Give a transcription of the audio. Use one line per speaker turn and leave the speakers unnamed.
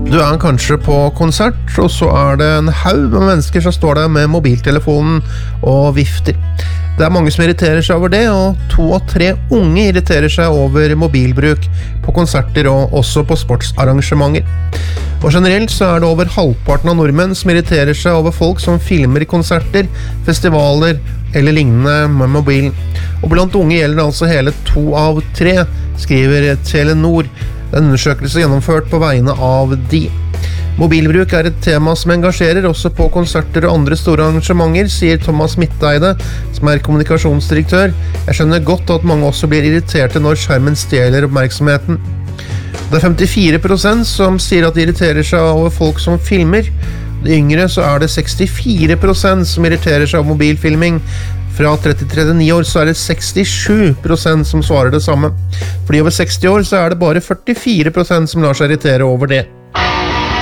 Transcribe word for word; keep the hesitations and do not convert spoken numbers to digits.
Du er kanskje på konsert, og så er det en haug med mennesker som står der med mobiltelefonen og vifter. Det er mange som irriterer seg over det, og to av tre unge irriterer seg over mobilbruk på konserter og også på sportsarrangementer. Og generelt så er det over halvparten av nordmenn som irriterer seg over folk som filmer i konserter, festivaler eller lignende med mobilen. Og blant unge gjelder det altså hele to av tre, skriver Telenor. En undersøkelse gjennomført på vegne av de. Mobilbruk er et tema som engasjerer også på konserter og andre store arrangementer, sier Thomas Midteide, som er kommunikasjonsdirektør. Jeg skjønner godt at mange også blir irriterte når skjermen stjeler oppmerksomheten. Det er femtifire prosent som sier at de irriterer seg over folk som filmer. De yngre så er det sekstifire prosent som irriterer seg over mobilfilming. Fra tretti til trettini år så er det sekstisju prosent som svarer det samme. For de over seksti år så er det bare førtifire prosent som lar seg irritere over det.